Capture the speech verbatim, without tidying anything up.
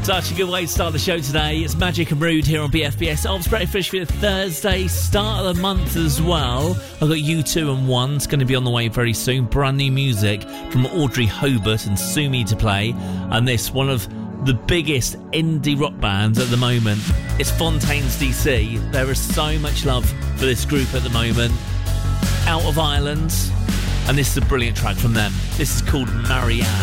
Such a good way to start the show today. It's Magic and Rude here on B F B S. Ob's Breakfast for your Thursday, start of the month as well. I've got U two and one. It's going to be on the way very soon. Brand new music from Audrey Hobart and Sumi to play. And this, one of the biggest indie rock bands at the moment. It's Fontaines D C. There is so much love for this group at the moment. Out of Ireland. And this is a brilliant track from them. This is called Marianne.